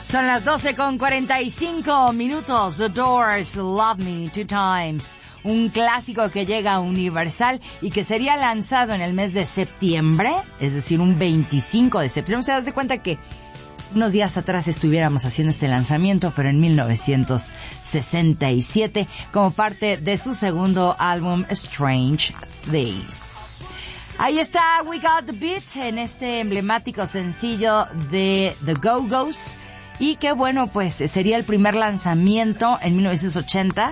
Son las 12:45. The Doors, Love Me Two Times. Un clásico que llega a Universal y que sería lanzado en el mes de septiembre, es decir, un 25 de septiembre. Se das cuenta que unos días atrás estuviéramos haciendo este lanzamiento, pero en 1967, como parte de su segundo álbum, Strange Days. Ahí está We Got the Beat, en este emblemático sencillo de The Go-Go's, y que bueno, pues sería el primer lanzamiento en 1980,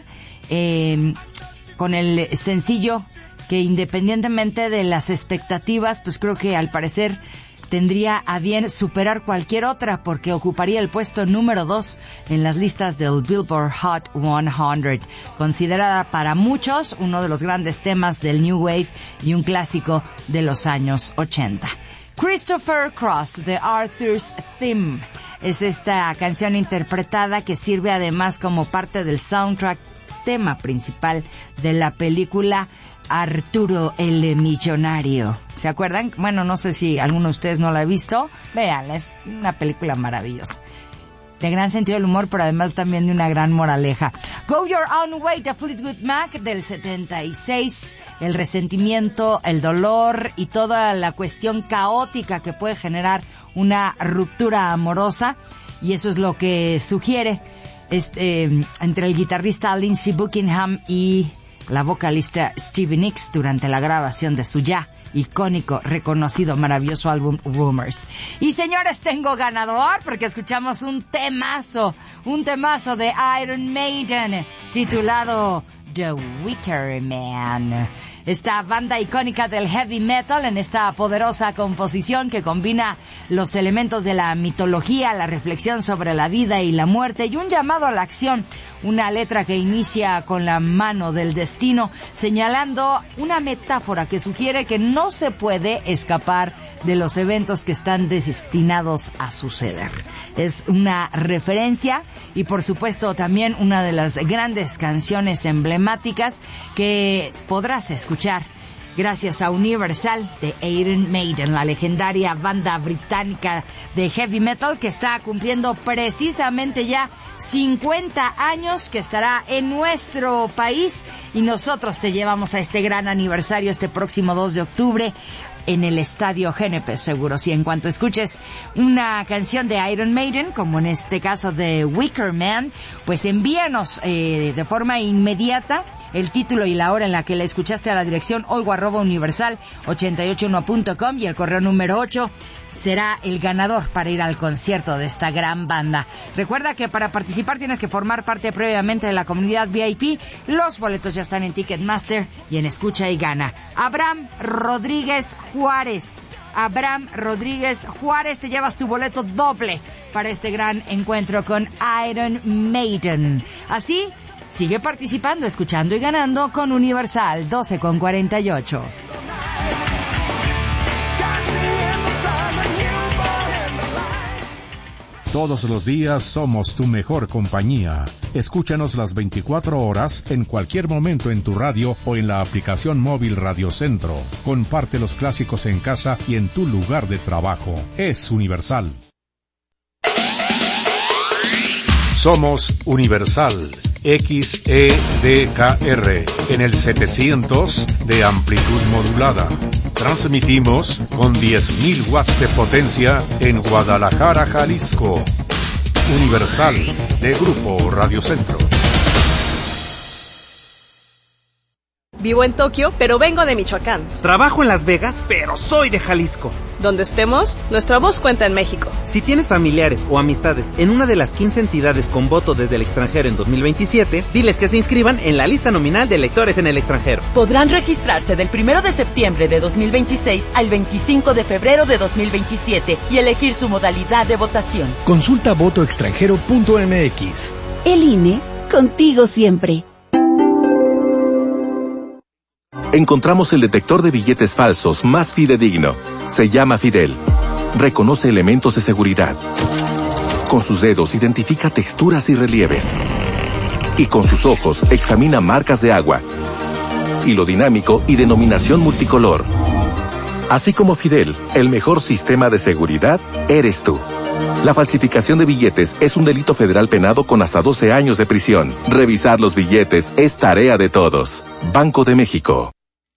con el sencillo que, independientemente de las expectativas, pues creo que al parecer tendría a bien superar cualquier otra, porque ocuparía el puesto número 2 en las listas del Billboard Hot 100, considerada para muchos uno de los grandes temas del New Wave y un clásico de los años 80. Christopher Cross, The Arthur's Theme, es esta canción interpretada que sirve además como parte del soundtrack, tema principal de la película Arturo el Millonario. ¿Se acuerdan? Bueno, no sé si alguno de ustedes no la ha visto. Véanla, es una película maravillosa, de gran sentido del humor, pero además también de una gran moraleja. Go Your Own Way, de Fleetwood Mac, del 76. El resentimiento, el dolor y toda la cuestión caótica que puede generar una ruptura amorosa, y eso es lo que sugiere entre el guitarrista Lindsey Buckingham y la vocalista Stevie Nicks durante la grabación de su ya icónico, reconocido, maravilloso álbum Rumors. Y señores, tengo ganador porque escuchamos un temazo de Iron Maiden titulado The Wicker Man. Esta banda icónica del heavy metal, en esta poderosa composición que combina los elementos de la mitología, la reflexión sobre la vida y la muerte y un llamado a la acción. Una letra que inicia con la mano del destino, señalando una metáfora que sugiere que no se puede escapar de los eventos que están destinados a suceder. Es una referencia y, por supuesto, también una de las grandes canciones emblemáticas que podrás escuchar gracias a Universal, de Iron Maiden, la legendaria banda británica de heavy metal que está cumpliendo precisamente ya 50 años, que estará en nuestro país, y nosotros te llevamos a este gran aniversario este próximo 2 de octubre en el Estadio GNP Seguros. Y en cuanto escuches una canción de Iron Maiden, como en este caso de Wicker Man, pues envíanos de forma inmediata el título y la hora en la que la escuchaste a la dirección oigo@universal881.com, y el correo número 8 será el ganador para ir al concierto de esta gran banda. Recuerda que para participar tienes que formar parte previamente de la comunidad VIP. Los boletos ya están en Ticketmaster y en Escucha y Gana. Abraham Rodríguez Juárez, te llevas tu boleto doble para este gran encuentro con Iron Maiden. Así, sigue participando, escuchando y ganando con Universal. 12:48. Todos los días somos tu mejor compañía. Escúchanos las 24 horas, en cualquier momento en tu radio o en la aplicación móvil Radio Centro. Comparte los clásicos en casa y en tu lugar de trabajo. Es Universal. Somos Universal XEDKR en el 700 de amplitud modulada. Transmitimos con 10.000 watts de potencia en Guadalajara, Jalisco. Universal, de Grupo Radio Centro. Vivo en Tokio, pero vengo de Michoacán. Trabajo en Las Vegas, pero soy de Jalisco. Donde estemos, nuestra voz cuenta en México. Si tienes familiares o amistades en una de las 15 entidades con voto desde el extranjero en 2027, diles que se inscriban en la lista nominal de electores en el extranjero. Podrán registrarse del 1 de septiembre de 2026 al 25 de febrero de 2027 y elegir su modalidad de votación. Consulta votoextranjero.mx. El INE, contigo siempre. Encontramos el detector de billetes falsos más fidedigno. Se llama Fidel. Reconoce elementos de seguridad. Con sus dedos identifica texturas y relieves. Y con sus ojos examina marcas de agua, hilo dinámico y denominación multicolor. Así como Fidel, el mejor sistema de seguridad eres tú. La falsificación de billetes es un delito federal penado con hasta 12 años de prisión. Revisar los billetes es tarea de todos. Banco de México.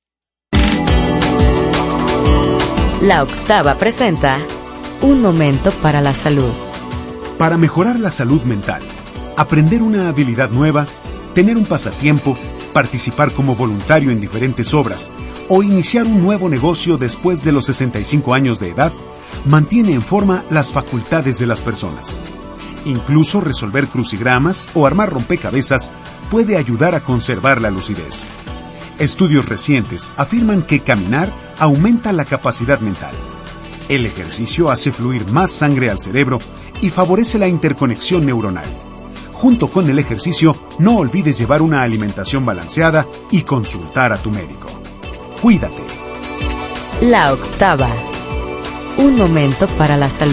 La Octava presenta Un momento para la salud. Para mejorar la salud mental, aprender una habilidad nueva, tener un pasatiempo, participar como voluntario en diferentes obras o iniciar un nuevo negocio después de los 65 años de edad, mantiene en forma las facultades de las personas. Incluso resolver crucigramas o armar rompecabezas puede ayudar a conservar la lucidez. Estudios recientes afirman que caminar aumenta la capacidad mental. El ejercicio hace fluir más sangre al cerebro y favorece la interconexión neuronal. Junto con el ejercicio, no olvides llevar una alimentación balanceada y consultar a tu médico. Cuídate. La Octava. Un momento para la salud.